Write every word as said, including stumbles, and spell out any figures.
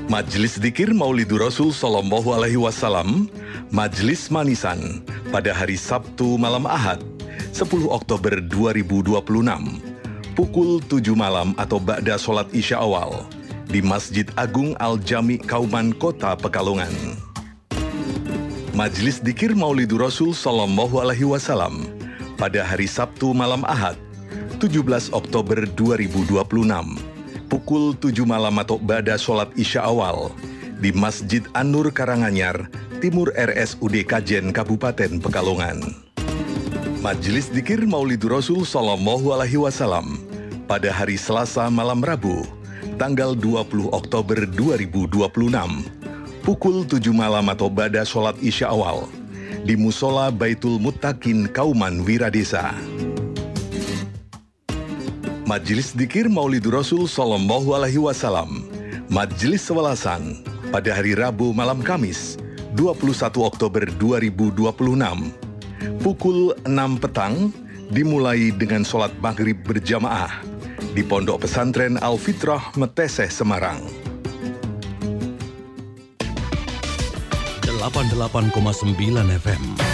Majelis Dzikir Maulidur Rasul Sallallahu Alaihi Wasallam, Majelis Manisan, pada hari Sabtu malam Ahad, sepuluh Oktober dua ribu dua puluh enam, pukul tujuh malam atau ba'da sholat Isya awal, di Masjid Agung Al-Jami Kauman Kota Pekalongan. Majelis Dzikir Maulidur Rasul Sallallahu Alaihi Wasallam, pada hari Sabtu malam Ahad, tujuh belas Oktober dua ribu dua puluh enam, pukul tujuh malam atau ba'da sholat Isya awal, di Masjid An-Nur Karanganyar, Timur R S U D Kajen Kabupaten Pekalongan. Majelis Dzikir Maulidur Rasul Sallallahu Alaihi Wasallam, pada hari Selasa malam Rabu, tanggal dua puluh Oktober dua ribu dua puluh enam, pukul tujuh malam atau ba'da sholat Isya awal, di Musola Baitul Muttaqin Kauman Wiradesa. Majelis Dzikir Maulidur Rasul Sallallahu Alaihi Wasallam, Majelis Sewelasan, pada hari Rabu malam Kamis, dua puluh satu Oktober dua ribu dua puluh enam, pukul enam petang, dimulai dengan sholat maghrib berjamaah di Pondok Pesantren Al-Fitrah Meteseh, Semarang. delapan puluh delapan koma sembilan F M